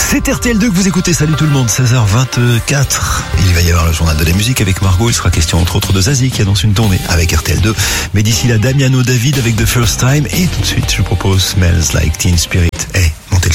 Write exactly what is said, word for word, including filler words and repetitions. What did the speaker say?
C'est R T L deux que vous écoutez, salut tout le monde, seize heures vingt-quatre. Il va y avoir le journal de la musique avec Margot, il sera question entre autres de Zazie qui annonce une tournée avec R T L deux. Mais d'ici là, Damiano David avec The First Time, et tout de suite je vous propose Smells Like Teen Spirit. Hey.